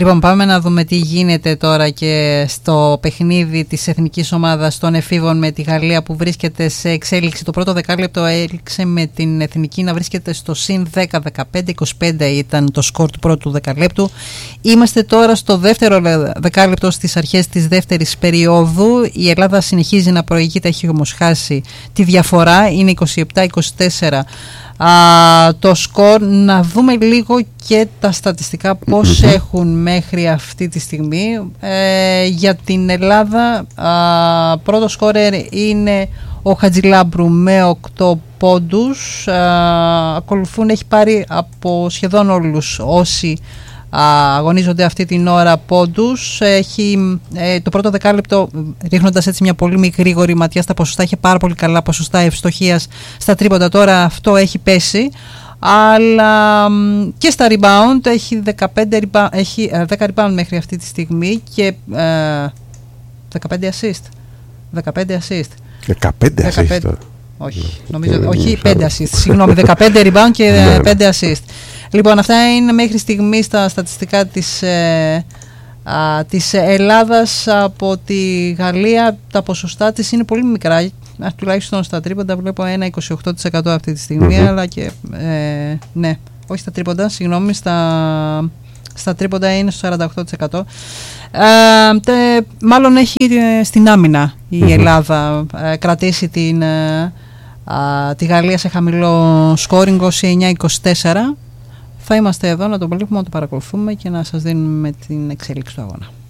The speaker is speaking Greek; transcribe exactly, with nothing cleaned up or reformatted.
Λοιπόν, πάμε να δούμε τι γίνεται τώρα και στο παιχνίδι της εθνικής ομάδας των εφήβων με τη Γαλλία που βρίσκεται σε εξέλιξη. Το πρώτο δεκάλεπτο έληξε με την εθνική να βρίσκεται στο συν δέκα δεκαπέντε, είκοσι πέντε ήταν το σκορ του πρώτου δεκαλέπτου. Είμαστε τώρα στο δεύτερο δεκάλεπτο, στις αρχές της δεύτερης περίοδου. Η Ελλάδα συνεχίζει να προηγείται, έχει όμως χάσει τη διαφορά, είναι είκοσι επτά είκοσι τέσσερα Α, το σκορ. Να δούμε λίγο και τα στατιστικά πώς mm-hmm. έχουν μέχρι αυτή τη στιγμή. ε, για την Ελλάδα α, πρώτο σκόρερ είναι ο Χατζηλάμπρου με οκτώ πόντους. α, ακολουθούν, έχει πάρει από σχεδόν όλους όσοι α, αγωνίζονται αυτή την ώρα πόντους. Έχει ε, το πρώτο δεκάλεπτο, ρίχνοντας έτσι μια πολύ γρήγορη ματιά στα ποσοστά, είχε πάρα πολύ καλά ποσοστά ευστοχίας στα τρίποντα. Τώρα αυτό έχει πέσει, αλλά και στα rebound έχει, δεκαπέντε, έχει δέκα rebound μέχρι αυτή τη στιγμή και ε, δεκαπέντε assist. δεκαπέντε assist. δεκαπέντε assist. Όχι, νομίζω, όχι πέντε assist. Συγγνώμη, δεκαπέντε rebound και πέντε assist. Λοιπόν, αυτά είναι μέχρι στιγμή τα στατιστικά της, ε, α, της Ελλάδας. Από τη Γαλλία τα ποσοστά της είναι πολύ μικρά. Τουλάχιστον στα τρίποντα βλέπω ένα είκοσι οκτώ τοις εκατό αυτή τη στιγμή, mm-hmm. αλλά και ε, ναι, όχι στα τρίποντα, συγγνώμη, στα, στα τρίποντα είναι στο σαράντα οκτώ τοις εκατό. Ε, τε, μάλλον έχει ε, στην άμυνα η mm-hmm. Ελλάδα ε, κρατήσει την, ε, α, τη Γαλλία σε χαμηλό σκόρινγκ, είκοσι εννιά είκοσι τέσσερα. Θα είμαστε εδώ να το βλέπουμε, να το παρακολουθούμε και να σας δίνουμε την εξέλιξη του αγώνα.